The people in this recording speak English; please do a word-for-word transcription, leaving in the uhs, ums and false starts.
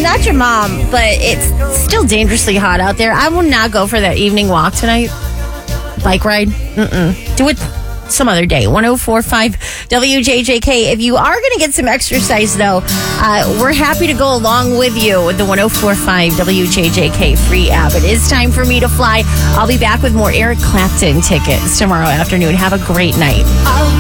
I'm not your mom, but it's still dangerously hot out there. I will not go for that evening walk tonight. Bike ride. Mm-mm. Do it some other day. one oh four point five W J J K. If you are going to get some exercise, though, uh, we're happy to go along with you with the one oh four point five W J J K free app. It is time for me to fly. I'll be back with more Eric Clapton tickets tomorrow afternoon. Have a great night.